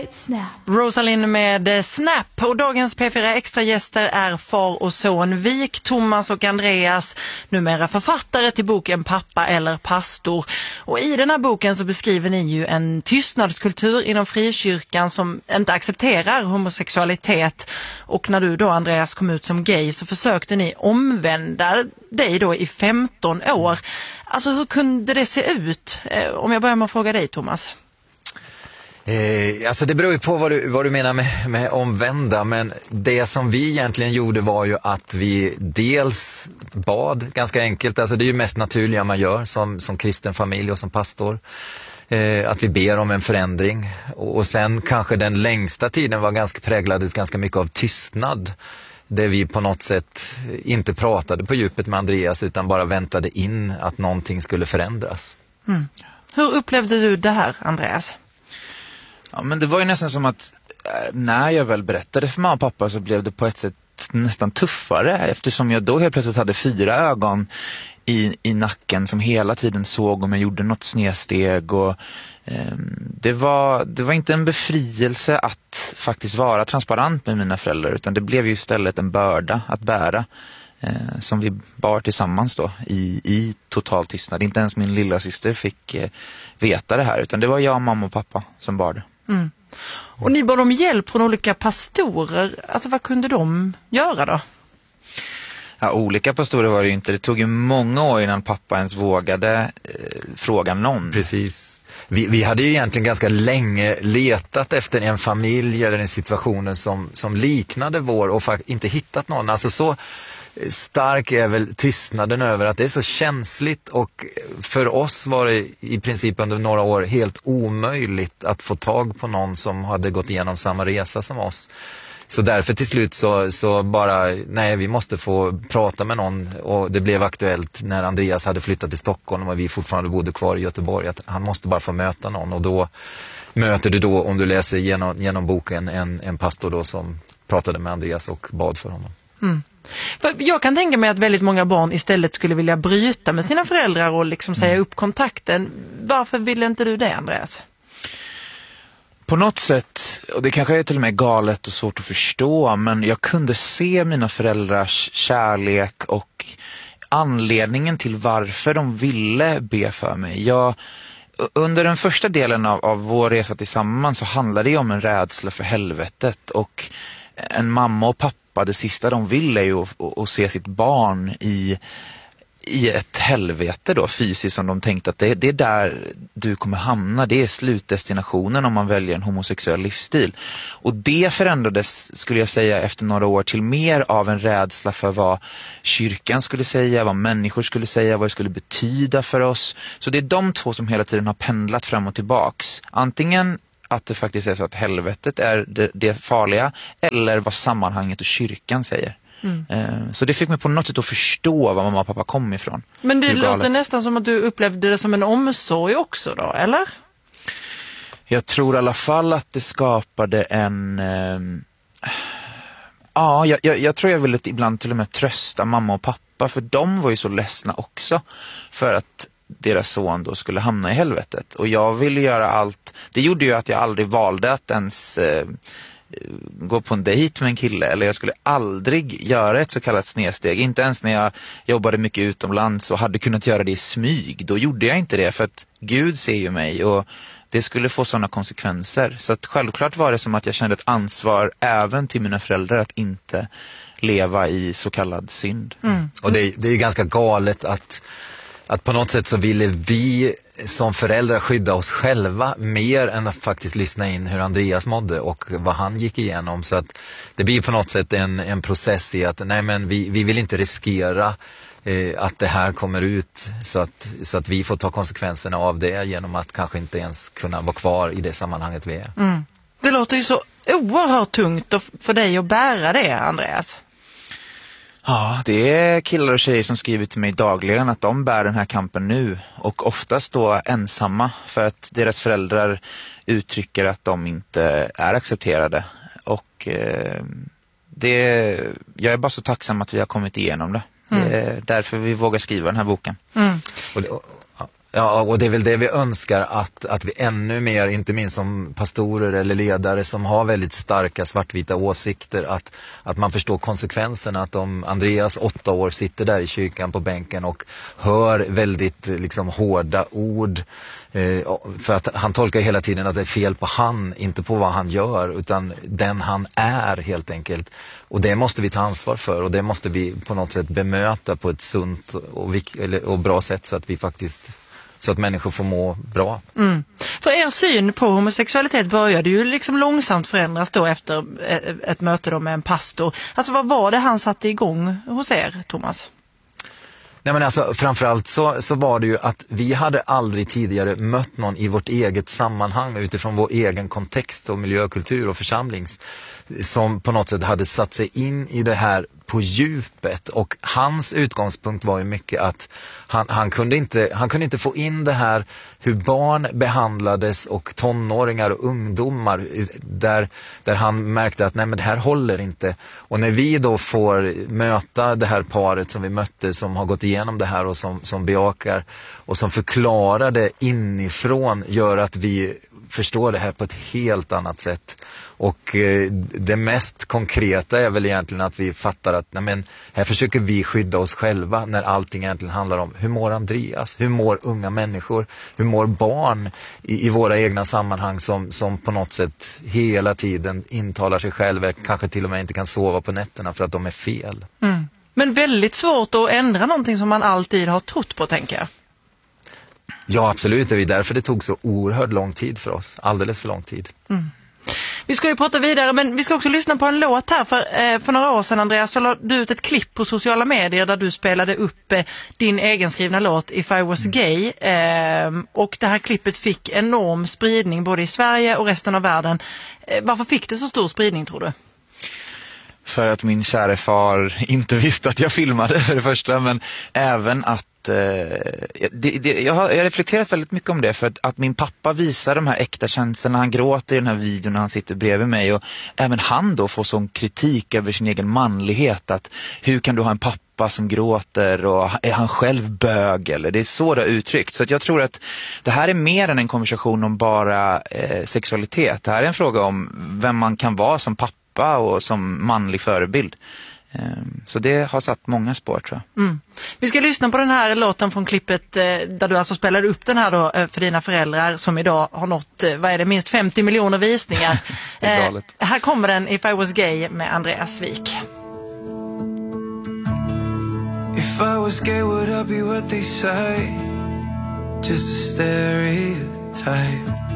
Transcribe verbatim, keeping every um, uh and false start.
Snap. Rosalind med Snap, och dagens P fyra Extra-gäster är far och son Vik, Thomas och Andreas, numera författare till boken Pappa eller pastor. Och i den här boken så beskriver ni ju en tystnadskultur inom frikyrkan som inte accepterar homosexualitet. Och när du då, Andreas, kom ut som gay så försökte ni omvända dig då i femton år. Alltså hur kunde det se ut? Om jag börjar med att fråga dig, Thomas. Eh, alltså det beror ju på vad du, vad du menar med, med omvända, men det som vi egentligen gjorde var ju att vi dels bad, ganska enkelt, alltså det är ju mest naturliga man gör som, som kristen familj och som pastor, eh, att vi ber om en förändring, och, och sen kanske den längsta tiden var ganska präglades ganska mycket av tystnad, där vi på något sätt inte pratade på djupet med Andreas utan bara väntade in att någonting skulle förändras. Mm. Hur upplevde du det här, Andreas? Ja, men det var ju nästan som att när jag väl berättade för mamma och pappa så blev det på ett sätt nästan tuffare, eftersom jag då helt plötsligt hade fyra ögon i, i nacken som hela tiden såg om jag gjorde något snedsteg, och eh, det, var, det var inte en befrielse att faktiskt vara transparent med mina föräldrar, utan det blev ju istället en börda att bära eh, som vi bar tillsammans då i, i total tystnad. Inte ens min lilla syster fick eh, veta det här, utan det var jag, mamma och pappa som bar det. Mm. Och ni bad om hjälp från olika pastorer. Alltså vad kunde de göra då? Ja, olika pastorer var det ju inte. Det tog ju många år innan pappa ens vågade eh, fråga någon. Precis. Vi, vi hade ju egentligen ganska länge letat efter en familj eller en situation som, som liknade vår och faktiskt inte hittat någon. Alltså så stark är väl tystnaden över att det är så känsligt, och för oss var det i princip under några år helt omöjligt att få tag på någon som hade gått igenom samma resa som oss. Så därför till slut så, så bara, nej, vi måste få prata med någon, och det blev aktuellt när Andreas hade flyttat till Stockholm och vi fortfarande bodde kvar i Göteborg, att han måste bara få möta någon, och då möter du då, om du läser genom, genom boken, en, en pastor då som pratade med Andreas och bad för honom. Mm. Jag kan tänka mig att väldigt många barn istället skulle vilja bryta med sina föräldrar och liksom säga mm. upp kontakten. Varför ville inte du det, Andreas? På något sätt, och det kanske är till och med galet och svårt att förstå, men jag kunde se mina föräldrars kärlek och anledningen till varför de ville be för mig. Jag, under den första delen av, av vår resa tillsammans så handlade det om en rädsla för helvetet, och en mamma och pappa, det sista de ville är ju att, att se sitt barn i, i ett helvete då, fysiskt, som de tänkte att det, det är där du kommer hamna, det är slutdestinationen om man väljer en homosexuell livsstil. Och det förändrades, skulle jag säga, efter några år till mer av en rädsla för vad kyrkan skulle säga, vad människor skulle säga, vad det skulle betyda för oss. Så det är de två som hela tiden har pendlat fram och tillbaks. Antingen att det faktiskt är så att helvetet är det, det farliga, eller vad sammanhanget och kyrkan säger. Mm. Så det fick mig på något sätt att förstå var mamma och pappa kom ifrån. Men det låter nästan som att du upplevde det som en omsorg också då, eller? Jag tror i alla fall att det skapade en... Eh, ja, jag, jag, jag tror jag ville ibland till och med trösta mamma och pappa, för de var ju så ledsna också för att deras son då skulle hamna i helvetet. Och jag ville göra allt. Det gjorde ju att jag aldrig valde att ens eh, gå på en dejt med en kille, eller jag skulle aldrig göra ett så kallat snedsteg. Inte ens när jag jobbade mycket utomlands och hade kunnat göra det i smyg. Då gjorde jag inte det, för att Gud ser ju mig och det skulle få sådana konsekvenser. Så att självklart var det som att jag kände ett ansvar även till mina föräldrar att inte leva i så kallad synd. Mm. Och det, det är ju ganska galet att Att på något sätt så ville vi som föräldrar skydda oss själva mer än att faktiskt lyssna in hur Andreas mådde och vad han gick igenom. Så att det blir på något sätt en, en process i att nej, men vi, vi vill inte riskera eh, att det här kommer ut, så att, så att vi får ta konsekvenserna av det genom att kanske inte ens kunna vara kvar i det sammanhanget vi är. Mm. Det låter ju så oerhört tungt för dig att bära det, Andreas. Ja, det är killar och tjejer som skriver till mig dagligen att de bär den här kampen nu, och oftast då ensamma, för att deras föräldrar uttrycker att de inte är accepterade. Och eh, det, jag är bara så tacksam att vi har kommit igenom det. Mm. Det är därför vi vågar skriva den här boken. Mm. Och det, och, Ja, och det är väl det vi önskar att, att vi ännu mer, inte minst som pastorer eller ledare som har väldigt starka svartvita åsikter, att, att man förstår konsekvenserna. Att om Andreas, åtta år, sitter där i kyrkan på bänken och hör väldigt liksom hårda ord, eh, för att han tolkar hela tiden att det är fel på han, inte på vad han gör, utan den han är helt enkelt. Och det måste vi ta ansvar för, och det måste vi på något sätt bemöta på ett sunt och, vik- eller, och bra sätt, så att vi faktiskt så att människor får må bra. Mm. För er syn på homosexualitet började ju liksom långsamt förändras då efter ett, ett möte då med en pastor. Alltså vad var det han satte igång hos er, Thomas? Nej, men alltså, framförallt så, så var det ju att vi hade aldrig tidigare mött någon i vårt eget sammanhang utifrån vår egen kontext och miljökultur och församlings, som på något sätt hade satt sig in i det här på djupet. Och hans utgångspunkt var ju mycket att han, han, kunde inte, han kunde inte få in det här hur barn behandlades och tonåringar och ungdomar, där, där han märkte att nej, men det här håller inte. Och när vi då får möta det här paret som vi mötte, som har gått igenom det här och som, som bejakar och som förklarar det inifrån, gör att vi förstår det här på ett helt annat sätt. Och eh, det mest konkreta är väl egentligen att vi fattar att nej, men här försöker vi skydda oss själva, när allting egentligen handlar om hur mår Andreas, hur mår unga människor, hur mår barn i, i våra egna sammanhang som, som på något sätt hela tiden intalar sig själva, kanske till och med inte kan sova på nätterna för att de är fel. Mm. Men väldigt svårt att ändra någonting som man alltid har trott på, tänker jag. Ja, absolut. Det är därför det tog så oerhört lång tid för oss. Alldeles för lång tid. Mm. Vi ska ju prata vidare, men vi ska också lyssna på en låt här. För, eh, för några år sedan, Andreas, så la du ut ett klipp på sociala medier där du spelade upp eh, din egenskrivna låt If I Was Gay. Eh, och det här klippet fick enorm spridning både i Sverige och resten av världen. Eh, varför fick det så stor spridning, tror du? För att min kära far inte visste att jag filmade, för det första, men även att Det, det, jag har jag reflekterat väldigt mycket om det, för att, att min pappa visar de här äkta känslorna. Han gråter i den här videon när han sitter bredvid mig, och även han då får sån kritik över sin egen manlighet, att hur kan du ha en pappa som gråter, och är han själv bög, eller det är så det har uttryckt. Så att jag tror att det här är mer än en konversation om bara eh, sexualitet. Det här är en fråga om vem man kan vara som pappa och som manlig förebild. Så det har satt många spår, tror jag. Mm. Vi ska lyssna på den här låten från klippet där du alltså spelade upp den här då för dina föräldrar, som idag har nått, vad är det, minst femtio miljoner visningar. eh, här kommer den, If I Was Gay med Andreas Wik. If I was gay, would I be what they say? Just a stereotype.